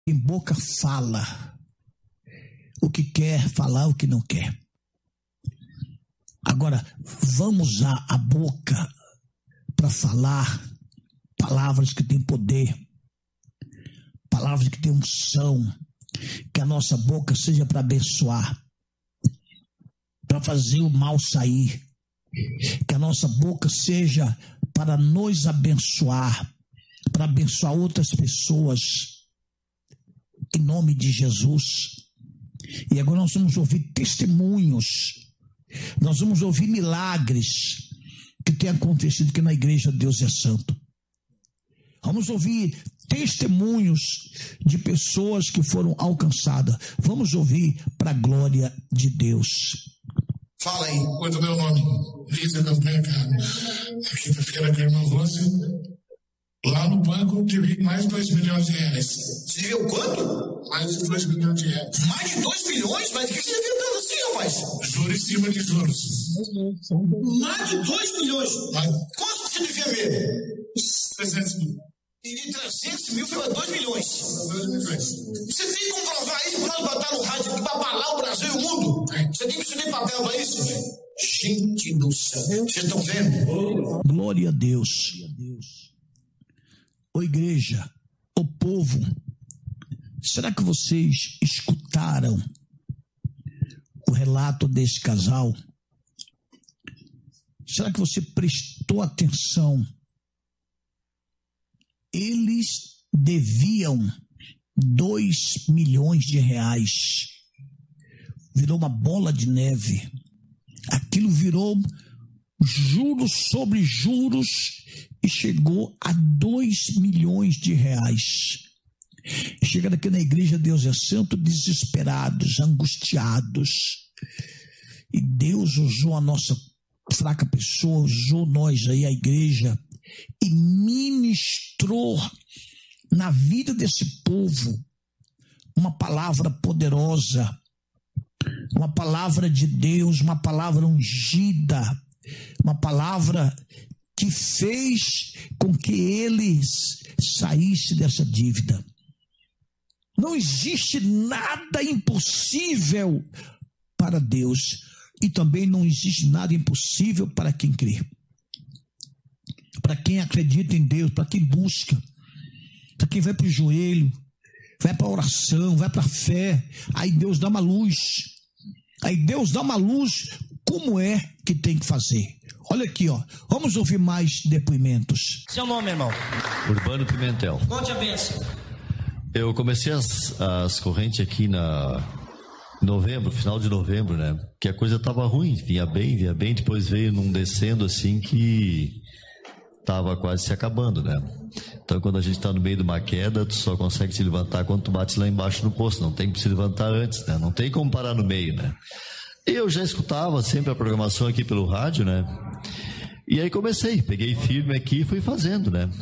Em boca fala o que quer, falar o que não quer. Agora, vamos usar a boca para falar palavras que têm poder, palavras que têm unção, que a nossa boca seja para abençoar, para fazer o mal sair, que a nossa boca seja para nos abençoar, para abençoar outras pessoas, em nome de Jesus. E agora nós vamos ouvir testemunhos, nós vamos ouvir milagres que têm acontecido aqui na igreja Deus é Santo. Vamos ouvir testemunhos de pessoas que foram alcançadas. Vamos ouvir para a glória de Deus. Fala aí. Quanto é meu nome? Lisa Campanha, cara. Quinta-feira com a irmã Rose. Lá no banco, tive mais de 2 milhões de reais. Você viu quanto? Mais de 2 milhões de reais. Mais de 2 milhões? Mas o que você viu tanto assim, rapaz? Juros em cima de juros. Mais de 2 milhões? Quanto você devia mesmo? 300 mil. E de 300 mil foi para 2 milhões. 2 milhões. Você tem que comprovar isso para nós botar no rádio para abalar o Brasil e o mundo. Você tem que estudar papel para isso. Gente do céu. Vocês estão vendo? Glória a Deus. Ô igreja, ô povo, será que vocês escutaram o relato desse casal? Será que você prestou atenção? Eles deviam 2 milhões de reais. Virou uma bola de neve. Aquilo virou juros sobre juros e chegou a 2 milhões de reais. Chegaram aqui na igreja Deus é Santo, desesperados, angustiados. E Deus usou a nossa fraca pessoa, usou nós aí, a igreja, e ministrou na vida desse povo uma palavra poderosa, uma palavra de Deus, uma palavra ungida, uma palavra que fez com que eles saíssem dessa dívida. Não existe nada impossível para Deus, e também não existe nada impossível para quem crê, para quem acredita em Deus, para quem busca, para quem vai para o joelho, vai para a oração, vai para a fé. Aí Deus dá uma luz, como é que tem que fazer. Olha aqui, ó. Vamos ouvir mais depoimentos. Seu nome, irmão? Urbano Pimentel. Conte a bênção. Eu comecei as correntes aqui na novembro, final de novembro, né? Que a coisa tava ruim, vinha bem, depois veio num descendo assim que tava quase se acabando, né? Então quando a gente tá no meio de uma queda, tu só consegue se levantar quando tu bate lá embaixo no poço, não tem que se levantar antes, né? Não tem como parar no meio, né? Eu já escutava sempre a programação aqui pelo rádio, né? E aí peguei firme aqui e fui fazendo, né?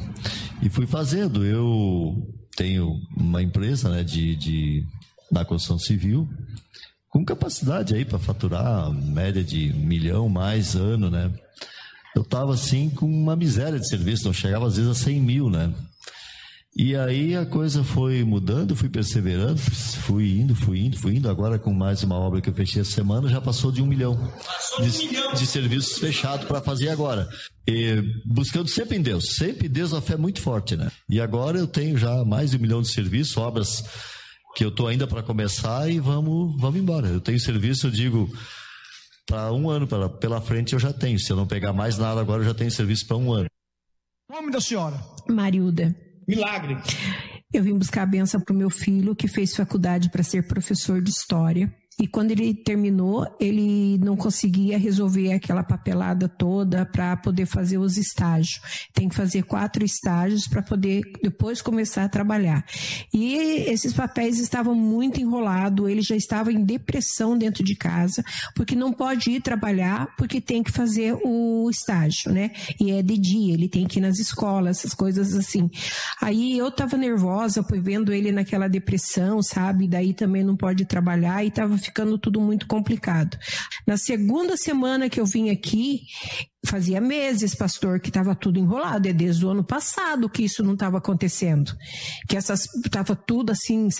Eu tenho uma empresa, né, na construção civil, com capacidade aí para faturar média de 1 milhão mais ano, né? Eu estava assim com uma miséria de serviço, não chegava às vezes a 100 mil, né? E aí a coisa foi mudando, fui perseverando, fui indo. Agora com mais uma obra que eu fechei essa semana, já passou de 1 milhão de serviços fechados para fazer agora. E buscando sempre em Deus, a fé é muito forte, né? E agora eu tenho já mais de 1 milhão de serviços, obras que eu estou ainda para começar e vamos embora. Eu tenho serviço, eu digo, para 1 ano pela frente eu já tenho. Se eu não pegar mais nada agora, eu já tenho serviço para 1 ano. O nome da senhora? Marilda. Milagre. Eu vim buscar a bênção para o meu filho, que fez faculdade para ser professor de história. E quando ele terminou, ele não conseguia resolver aquela papelada toda para poder fazer os estágios. Tem que fazer 4 estágios para poder depois começar a trabalhar. E esses papéis estavam muito enrolados, ele já estava em depressão dentro de casa, porque não pode ir trabalhar, porque tem que fazer o estágio, né? E é de dia, ele tem que ir nas escolas, essas coisas assim. Aí eu estava nervosa, vendo ele naquela depressão, sabe? Daí também não pode trabalhar e estava ficando tudo muito complicado. Na segunda semana que eu vim aqui, fazia meses, pastor, que estava tudo enrolado. É desde o ano passado que isso não estava acontecendo. Que estava tudo assim,